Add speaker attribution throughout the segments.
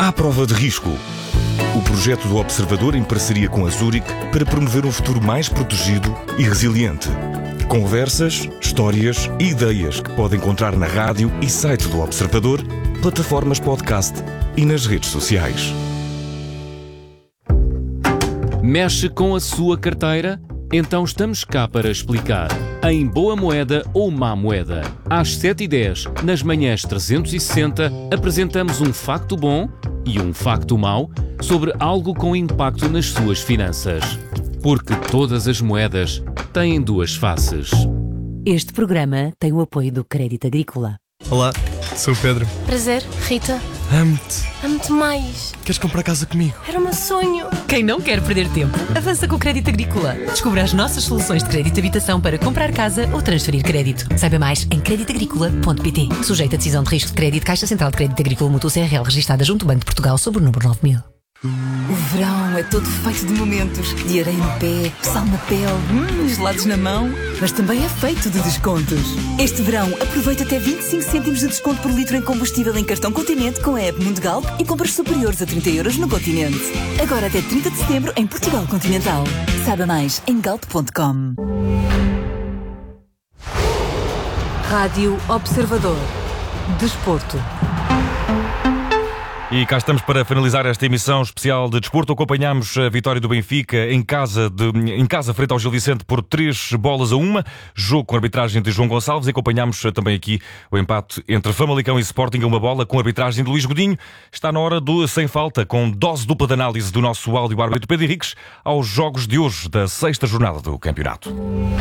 Speaker 1: À prova de risco. O projeto do Observador em parceria com a Zurich para promover um futuro mais protegido e resiliente. Conversas, histórias e ideias que pode encontrar na rádio e site do Observador, plataformas podcast e nas redes sociais.
Speaker 2: Mexe com a sua carteira? Então estamos cá para explicar. Em Boa Moeda ou Má Moeda. Às 7h10, nas manhãs 360, apresentamos um facto bom e um facto mau sobre algo com impacto nas suas finanças. Porque todas as moedas têm duas faces.
Speaker 3: Este programa tem o apoio do Crédito Agrícola.
Speaker 4: Olá, sou o Pedro.
Speaker 5: Prazer, Rita.
Speaker 4: Amo-te.
Speaker 5: Amo-te mais.
Speaker 4: Queres comprar casa comigo?
Speaker 5: Era o meu sonho.
Speaker 3: Quem não quer perder tempo, avança com o Crédito Agrícola. Descubra as nossas soluções de crédito de habitação para comprar casa ou transferir crédito. Saiba mais em creditagricola.pt. Sujeito a decisão de risco de crédito, Caixa Central de Crédito Agrícola Mútuo CRL, registada junto ao Banco de Portugal, sob o número 9000.
Speaker 6: O verão é todo feito de momentos, de areia no pé, sal na pele, gelados na mão, mas também é feito de descontos. Este verão aproveita até 25 cêntimos de desconto por litro em combustível em cartão Continente com a app Mundigalp e compras superiores a 30 € no Continente. Agora até 30 de setembro em Portugal Continental. Saiba mais em galp.com.
Speaker 3: Rádio Observador. Desporto.
Speaker 1: E cá estamos para finalizar esta emissão especial de desporto. Acompanhámos a vitória do Benfica em casa frente ao Gil Vicente por 3-1, jogo com a arbitragem de João Gonçalves, e acompanhámos também aqui o empate entre Famalicão e Sporting a uma bola com a arbitragem de Luís Godinho. Está na hora do Sem Falta, com dose dupla de análise do nosso áudio-árbitro Pedro Henriques aos jogos de hoje da 6ª jornada do campeonato.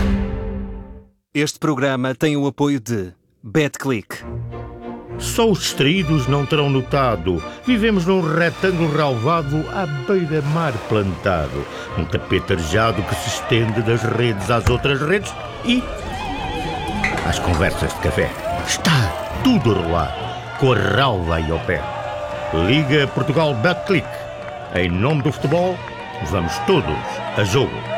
Speaker 7: Este programa tem o apoio de BetClick.
Speaker 8: Só os distraídos não terão notado. Vivemos num retângulo relvado à beira-mar plantado. Um tapete arejado que se estende das redes às outras redes e às conversas de café. Está tudo a rolar, com a relva aí ao pé. Liga Portugal BetClick. Em nome do futebol, vamos todos a jogo.